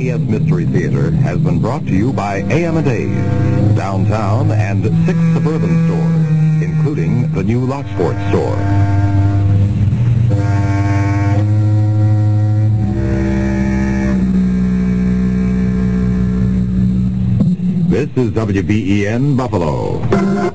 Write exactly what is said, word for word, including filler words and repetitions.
N E S Mystery Theater has been brought to you by A M and A's, downtown, and six suburban stores, including the new Locksport store. This is W B E N Buffalo.